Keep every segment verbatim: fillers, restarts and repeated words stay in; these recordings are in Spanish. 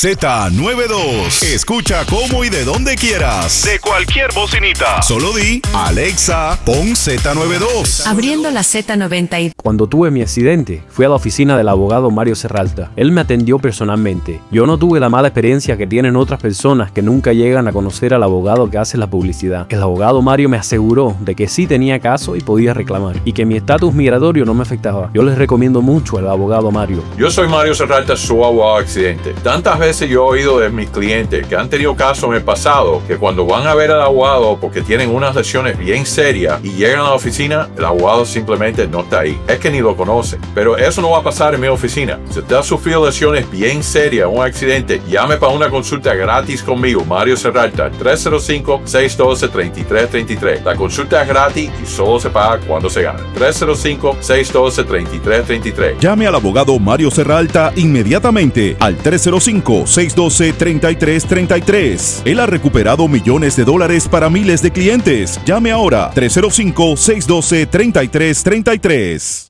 Z noventa y dos. Escucha cómo y de donde quieras. De cualquier bocinita. Solo di, Alexa, pon Z noventa y dos. Abriendo la Z noventa y dos. Cuando tuve mi accidente, fui a la oficina del abogado Mario Serralta. Él me atendió personalmente. Yo no tuve la mala experiencia que tienen otras personas que nunca llegan a conocer al abogado que hace la publicidad. El abogado Mario me aseguró de que sí tenía caso y podía reclamar, y que mi estatus migratorio no me afectaba. Yo les recomiendo mucho al abogado Mario. Yo soy Mario Serralta, su abogado accidente. Tantas veces yo he oído de mis clientes que han tenido casos en el pasado que cuando van a ver al abogado porque tienen unas lesiones bien serias y llegan a la oficina, el abogado simplemente no está ahí. Es que ni lo conocen. Pero eso no va a pasar en mi oficina. Si usted ha sufrido lesiones bien serias, un accidente, llame para una consulta gratis conmigo, Mario Serralta, tres cero cinco, seis uno dos, tres tres tres tres. La consulta es gratis y solo se paga cuando se gana. tres cero cinco, seis uno dos, tres tres tres tres. Llame al abogado Mario Serralta inmediatamente al tres cero cinco, seis uno dos, tres tres tres tres. Él ha recuperado millones de dólares para miles de clientes. Llame ahora, tres cero cinco, seis uno dos, tres tres tres tres.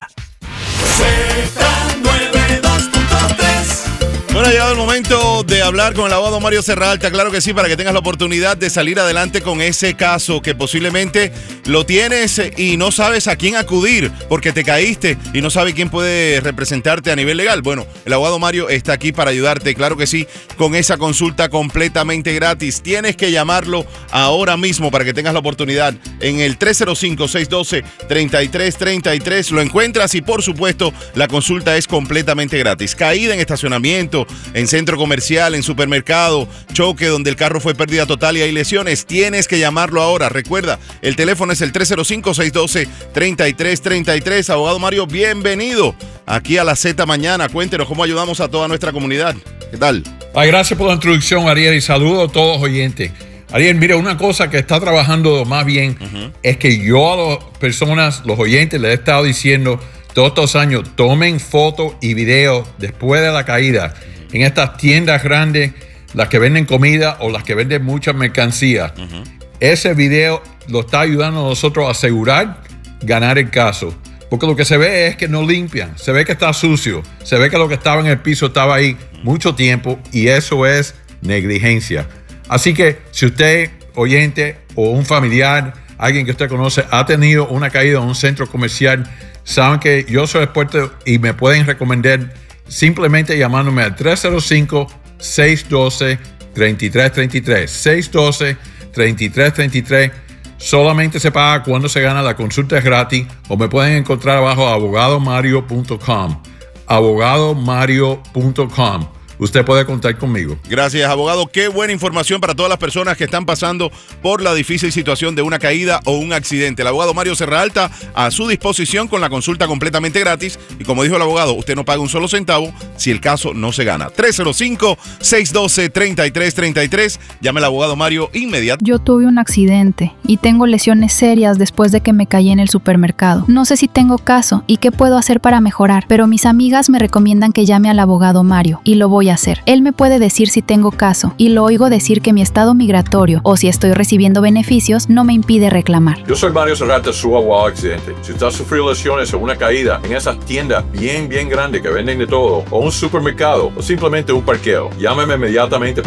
Bueno, ha llegado el momento de hablar con el abogado Mario Serralta, claro que sí, para que tengas la oportunidad de salir adelante con ese caso que posiblemente lo tienes y no sabes a quién acudir porque te caíste y no sabes quién puede representarte a nivel legal. Bueno, el abogado Mario está aquí para ayudarte, claro que sí, con esa consulta completamente gratis. Tienes que llamarlo ahora mismo para que tengas la oportunidad en el tres cero cinco, seis uno dos, tres tres tres tres. Lo encuentras y por supuesto la consulta es completamente gratis. Caída en estacionamiento, en centro comercial, en supermercado, choque donde el carro fue pérdida total y hay lesiones, tienes que llamarlo ahora. Recuerda, el teléfono es el tres cero cinco, seis uno dos, tres tres tres tres. Abogado Mario, bienvenido aquí a la Z Mañana. Cuéntenos cómo ayudamos a toda nuestra comunidad. ¿Qué tal? Ay, gracias por la introducción, Ariel, y saludo a todos los oyentes. Ariel, mira, una cosa que está trabajando más bien uh-huh. es que yo a las personas, los oyentes, les he estado diciendo todos estos años, tomen fotos y videos después de la caída en estas tiendas grandes, las que venden comida o las que venden mucha mercancía. Uh-huh. Ese video lo está ayudando a nosotros a asegurar ganar el caso. Porque lo que se ve es que no limpian, se ve que está sucio, se ve que lo que estaba en el piso estaba ahí mucho tiempo y eso es negligencia. Así que si usted, oyente o un familiar, alguien que usted conoce, ha tenido una caída en un centro comercial, saben que yo soy experto y me pueden recomendar simplemente llamándome al tres cero cinco, seis uno dos, tres tres tres tres. seis uno dos, tres tres tres tres. Solamente se paga cuando se gana, la consulta es gratis o me pueden encontrar abajo abogado mario punto com. abogado mario punto com. Usted puede contar conmigo. Gracias, abogado. Qué buena información para todas las personas que están pasando por la difícil situación de una caída o un accidente. El abogado Mario Serralta a su disposición con la consulta completamente gratis. Y como dijo el abogado, usted no paga un solo centavo si el caso no se gana. tres cero cinco, seis uno dos, tres tres tres tres. Llame al abogado Mario inmediatamente. Yo tuve un accidente y tengo lesiones serias después de que me caí en el supermercado. No sé si tengo caso y qué puedo hacer para mejorar, pero mis amigas me recomiendan que llame al abogado Mario y lo voy a hacer. Él me puede decir si tengo caso y lo oigo decir que mi estado migratorio o si estoy recibiendo beneficios no me impide reclamar. Yo soy Mario Serralta, su abogado accidente. Si usted ha sufrido lesiones o una caída en esas tiendas bien, bien grandes que venden de todo, o un supermercado, o simplemente un parqueo, llámeme inmediatamente